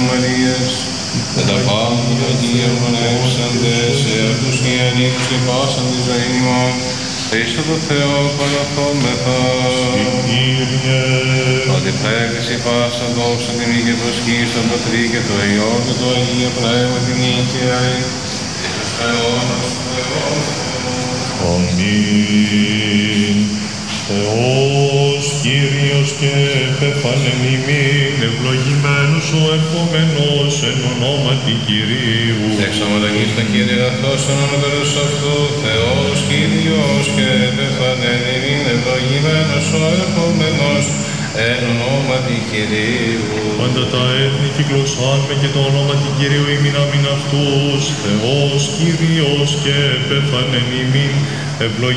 Μαρίας, με τα πάντα Αγία Μονεύσαντες, εαυτούς και ανήκους και πάσαν τη ζωή μου, Χριστό το Θεό παραθόμεθα. Ότι πρέκτηση πάσα δόξα τιμή και προσκύνη στον Πατρί και το Υιό και το Αγία Πνεύμα την νίκαια, Ιησούς Θεός του Θεού. Αμήν. Θεός, Κύριος και επέφανεν ημίν, ευλογημένος ο ερχόμενος εν ονόματι Κυρίου. Εξομολογήστε Κύριε αγαθός τον ονομερούς αυτού, Θεός, Κύριος και επέφανεν ημίν, ευλογημένος ο ερχόμενος εν ονόματι Κυρίου. Πάντα τα έθνη κυκλωσάνμε και το ονόματι Κυρίου ημίν αμήν αυτούς, Θεός, Κύριος και επέφανεν ημίν, ευλογημένος